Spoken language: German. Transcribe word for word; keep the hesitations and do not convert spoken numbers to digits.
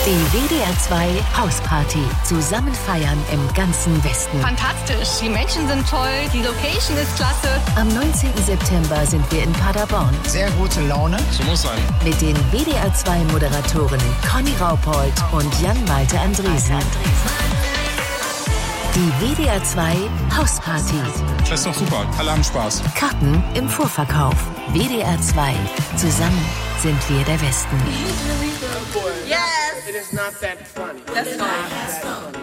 Die W D R zwei Hausparty. Zusammen feiern im ganzen Westen. Fantastisch. Die Menschen sind toll. Die Location ist klasse. Am neunzehnten September sind wir in Paderborn. Sehr gute Laune. So muss sein. Mit den W D R zwei Moderatoren Conny Raupold und Jan-Malte Andresen. Die W D R zwei Hausparty. Das ist doch super. Alle haben Spaß. Karten im Vorverkauf. W D R zwei. Zusammen sind wir der Westen. Yes! It is not that funny. That's fine.